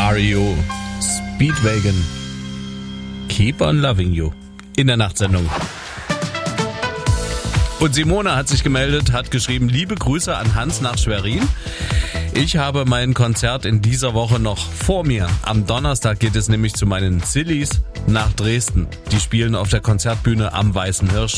REO Speedwagon Keep on Loving You in der Nachtsendung. Und Simone hat sich gemeldet, hat geschrieben, liebe Grüße an Hans nach Schwerin. Ich habe mein Konzert in dieser Woche noch vor mir. Am Donnerstag geht es nämlich zu meinen Sillies nach Dresden. Die spielen auf der Konzertbühne am Weißen Hirsch.